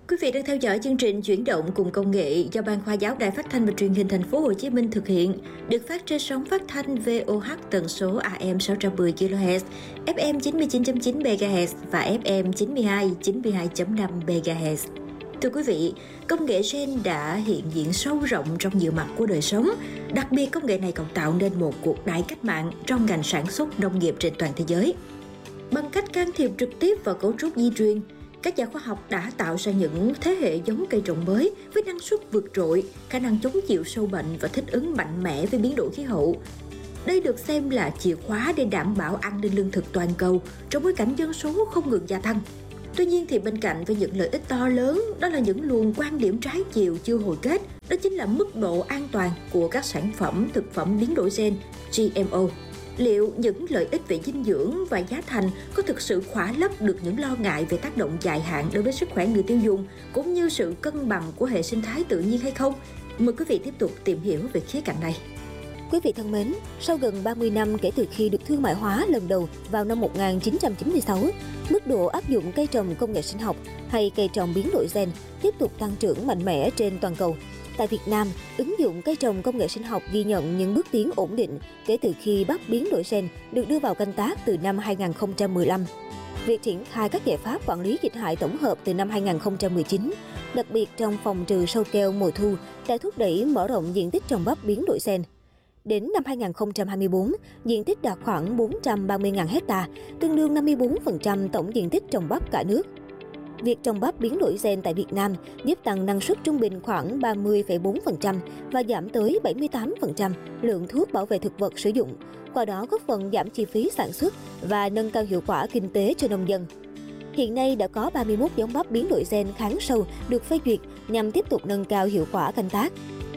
Quý vị đang theo dõi chương trình Chuyển động cùng công nghệ do Ban Khoa giáo Đài Phát thanh và Truyền hình Thành phố Hồ Chí Minh thực hiện, được phát trên sóng phát thanh VOH tần số AM 610 kHz, FM 99.9 MHz và FM 92.5 MHz. Thưa quý vị, công nghệ gen đã hiện diện sâu rộng trong nhiều mặt của đời sống. Đặc biệt, công nghệ này còn tạo nên một cuộc đại cách mạng trong ngành sản xuất nông nghiệp trên toàn thế giới. Bằng cách can thiệp trực tiếp vào cấu trúc di truyền, các nhà khoa học đã tạo ra những thế hệ giống cây trồng mới với năng suất vượt trội, khả năng chống chịu sâu bệnh và thích ứng mạnh mẽ với biến đổi khí hậu. Đây được xem là chìa khóa để đảm bảo an ninh lương thực toàn cầu trong bối cảnh dân số không ngừng gia tăng. Tuy nhiên thì bên cạnh với những lợi ích to lớn, đó là những luồng quan điểm trái chiều chưa hồi kết, đó chính là mức độ an toàn của các sản phẩm thực phẩm biến đổi gen GMO. Liệu những lợi ích về dinh dưỡng và giá thành có thực sự khỏa lấp được những lo ngại về tác động dài hạn đối với sức khỏe người tiêu dùng, cũng như sự cân bằng của hệ sinh thái tự nhiên hay không? Mời quý vị tiếp tục tìm hiểu về khía cạnh này. Quý vị thân mến, sau gần 30 năm kể từ khi được thương mại hóa lần đầu vào năm 1996, mức độ áp dụng cây trồng công nghệ sinh học hay cây trồng biến đổi gen tiếp tục tăng trưởng mạnh mẽ trên toàn cầu. Tại Việt Nam, ứng dụng cây trồng công nghệ sinh học ghi nhận những bước tiến ổn định kể từ khi bắp biến đổi gen được đưa vào canh tác từ năm 2015. Việc triển khai các giải pháp quản lý dịch hại tổng hợp từ năm 2019, đặc biệt trong phòng trừ sâu keo mùa thu, đã thúc đẩy mở rộng diện tích trồng bắp biến đổi gen. Đến năm 2024, diện tích đạt khoảng 430.000 hectare, tương đương 54% tổng diện tích trồng bắp cả nước. Việc trồng bắp biến đổi gen tại Việt Nam giúp tăng năng suất trung bình khoảng 30,4% và giảm tới 78% lượng thuốc bảo vệ thực vật sử dụng, qua đó góp phần giảm chi phí sản xuất và nâng cao hiệu quả kinh tế cho nông dân. Hiện nay đã có 31 giống bắp biến đổi gen kháng sâu được phê duyệt nhằm tiếp tục nâng cao hiệu quả canh tác.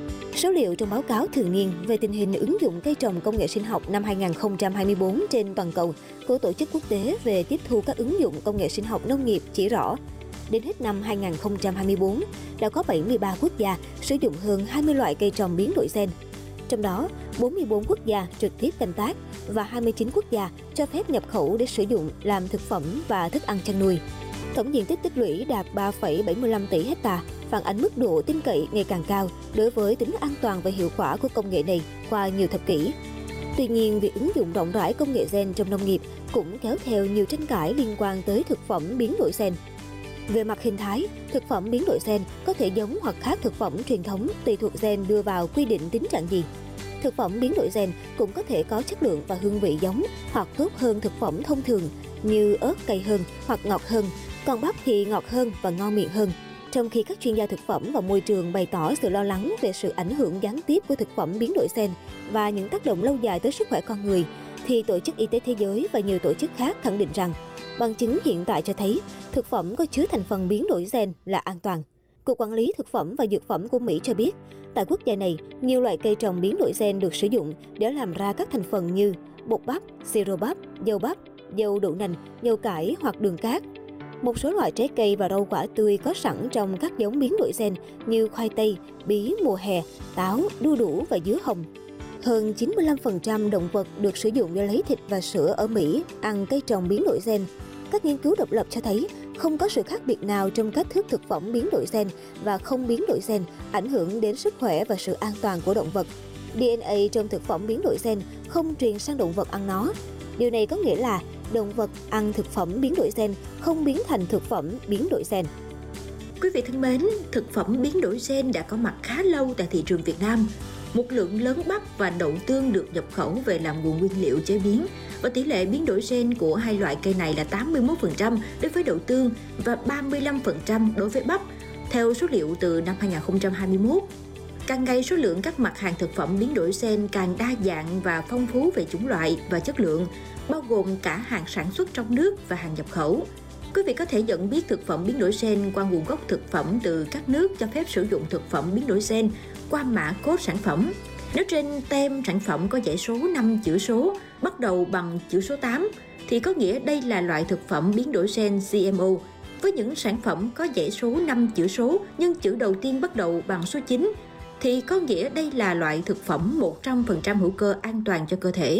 Số liệu trong báo cáo thường niên về tình hình ứng dụng cây trồng công nghệ sinh học năm 2024 trên toàn cầu của Tổ chức Quốc tế về tiếp thu các ứng dụng công nghệ sinh học nông nghiệp chỉ rõ, đến hết năm 2024, đã có 73 quốc gia sử dụng hơn 20 loại cây trồng biến đổi gen. Trong đó, 44 quốc gia trực tiếp canh tác và 29 quốc gia cho phép nhập khẩu để sử dụng làm thực phẩm và thức ăn chăn nuôi. Tổng diện tích tích lũy đạt 3,75 tỷ hectare, phản ánh mức độ tin cậy ngày càng cao đối với tính an toàn và hiệu quả của công nghệ này qua nhiều thập kỷ. Tuy nhiên, việc ứng dụng rộng rãi công nghệ gen trong nông nghiệp cũng kéo theo nhiều tranh cãi liên quan tới thực phẩm biến đổi gen. Về mặt hình thái, thực phẩm biến đổi gen có thể giống hoặc khác thực phẩm truyền thống tùy thuộc gen đưa vào quy định tính trạng gì. Thực phẩm biến đổi gen cũng có thể có chất lượng và hương vị giống hoặc tốt hơn thực phẩm thông thường như ớt cay hơn hoặc ngọt hơn, còn bắp thì ngọt hơn và ngon miệng hơn. Trong khi các chuyên gia thực phẩm và môi trường bày tỏ sự lo lắng về sự ảnh hưởng gián tiếp của thực phẩm biến đổi gen và những tác động lâu dài tới sức khỏe con người, thì Tổ chức Y tế Thế giới và nhiều tổ chức khác khẳng định rằng bằng chứng hiện tại cho thấy thực phẩm có chứa thành phần biến đổi gen là an toàn. Cục Quản lý Thực phẩm và Dược phẩm của Mỹ cho biết, tại quốc gia này, nhiều loại cây trồng biến đổi gen được sử dụng để làm ra các thành phần như bột bắp, siro bắp, dầu đậu nành, dầu cải hoặc đường cát. Một số loại trái cây và rau quả tươi có sẵn trong các giống biến đổi gen như khoai tây, bí mùa hè, táo, đu đủ và dứa hồng. Hơn 95% động vật được sử dụng để lấy thịt và sữa ở Mỹ ăn cây trồng biến đổi gen. Các nghiên cứu độc lập cho thấy không có sự khác biệt nào trong cách thức thực phẩm biến đổi gen và không biến đổi gen ảnh hưởng đến sức khỏe và sự an toàn của động vật. DNA trong thực phẩm biến đổi gen không truyền sang động vật ăn nó. Điều này có nghĩa là động vật ăn thực phẩm biến đổi gen không biến thành thực phẩm biến đổi gen. Quý vị thân mến, thực phẩm biến đổi gen đã có mặt khá lâu tại thị trường Việt Nam. Một lượng lớn bắp và đậu tương được nhập khẩu về làm nguồn nguyên liệu chế biến, và tỷ lệ biến đổi gen của hai loại cây này là 81% đối với đậu tương và 35% đối với bắp, theo số liệu từ năm 2021. Càng ngày số lượng các mặt hàng thực phẩm biến đổi gen càng đa dạng và phong phú về chủng loại và chất lượng, bao gồm cả hàng sản xuất trong nước và hàng nhập khẩu. Quý vị có thể nhận biết thực phẩm biến đổi gen qua nguồn gốc thực phẩm từ các nước cho phép sử dụng thực phẩm biến đổi gen qua mã code sản phẩm. Nếu trên tem sản phẩm có dãy số 5 chữ số bắt đầu bằng chữ số 8 thì có nghĩa đây là loại thực phẩm biến đổi gen GMO. Với những sản phẩm có dãy số 5 chữ số nhưng chữ đầu tiên bắt đầu bằng số 9 thì có nghĩa đây là loại thực phẩm 100% hữu cơ an toàn cho cơ thể.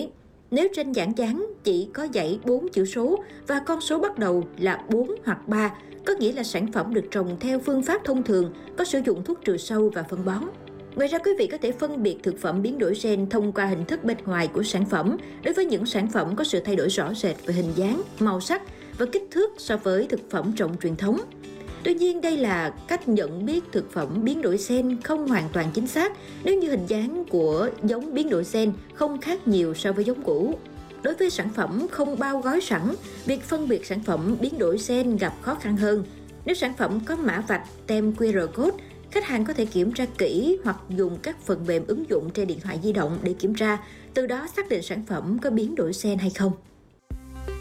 Nếu trên nhãn dán chỉ có dãy 4 chữ số và con số bắt đầu là 4 hoặc 3, có nghĩa là sản phẩm được trồng theo phương pháp thông thường, có sử dụng thuốc trừ sâu và phân bón. Ngoài ra, quý vị có thể phân biệt thực phẩm biến đổi gen thông qua hình thức bên ngoài của sản phẩm đối với những sản phẩm có sự thay đổi rõ rệt về hình dáng, màu sắc và kích thước so với thực phẩm trồng truyền thống. Tuy nhiên, đây là cách nhận biết thực phẩm biến đổi gen không hoàn toàn chính xác nếu như hình dáng của giống biến đổi gen không khác nhiều so với giống cũ. Đối với sản phẩm không bao gói sẵn, việc phân biệt sản phẩm biến đổi gen gặp khó khăn hơn. Nếu sản phẩm có mã vạch, tem QR code, khách hàng có thể kiểm tra kỹ hoặc dùng các phần mềm ứng dụng trên điện thoại di động để kiểm tra, từ đó xác định sản phẩm có biến đổi gen hay không.